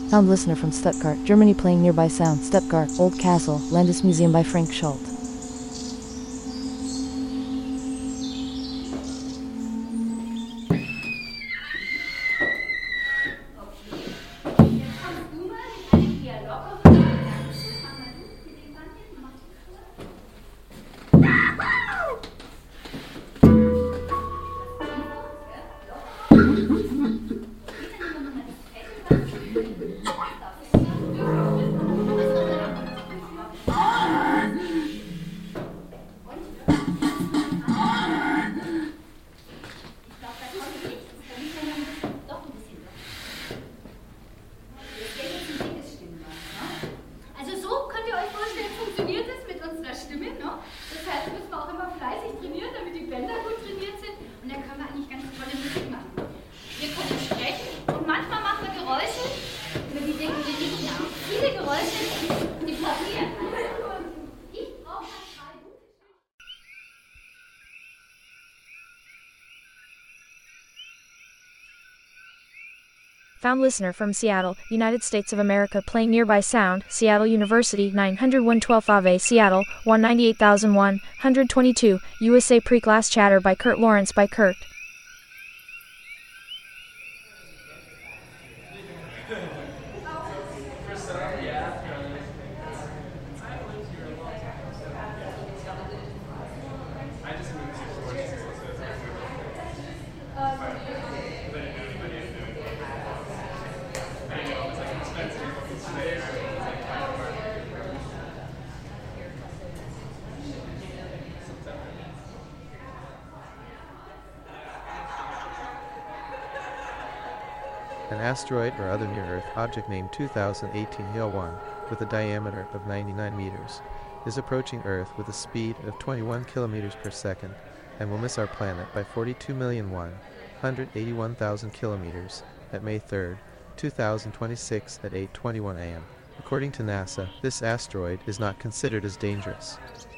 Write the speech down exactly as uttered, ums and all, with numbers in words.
Found listener from Stuttgart, Germany playing nearby sound. Stuttgart, Old Castle, Landesmuseum by Frank Schult. Found listener from Seattle, United States of America playing nearby sound. Seattle University nine hundred one twelfth Ave Seattle one ninety-eight thousand one hundred twenty-two U S A Pre-class chatter by Kurt Lawrence by Kurt. An asteroid or other near-Earth object named two thousand eighteen H A L one, with a diameter of ninety-nine meters, is approaching Earth with a speed of twenty-one kilometers per second and will miss our planet by forty-two million one hundred eighty-one thousand kilometers at May third, two thousand twenty-six at eight twenty-one a m According to NASA, this asteroid is not considered as dangerous.